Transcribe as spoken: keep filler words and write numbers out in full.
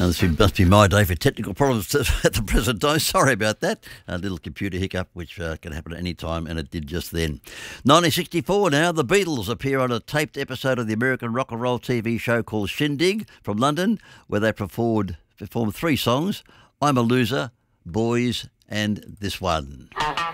It must be my day for technical problems at the present time. Sorry about that. A little computer hiccup, which uh, can happen at any time, and it did just then. nineteen sixty-four now, the Beatles appear on a taped episode of the American rock and roll T V show called Shindig from London, where they performed, performed three songs, I'm a Loser, Boys, and this one.